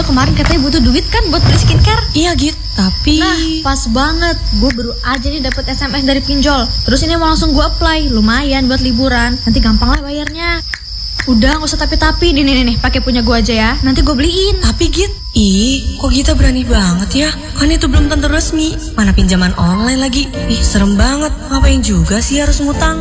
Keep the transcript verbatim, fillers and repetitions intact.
kemarin katanya butuh duit kan buat beli skincare. Iya Git, tapi... Nah, pas banget. Gue baru aja nih dapet S M S dari pinjol. Terus ini mau langsung gue apply. Lumayan buat liburan. Nanti gampang lah bayarnya. Udah, gak usah tapi-tapi. Nih, nih, nih, pakai punya gue aja ya. Nanti gue beliin. Tapi Git, ih, kok kita berani banget ya? Kan itu belum tentu resmi. Mana pinjaman online lagi. Ih, serem banget. Ngapain juga sih harus ngutang?